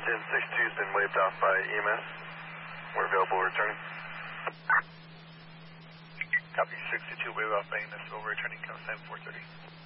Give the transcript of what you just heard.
Gen 62 has been waved off by EMS. We're available returning. Copy 62, wave off by EMS, over returning, count sign 430.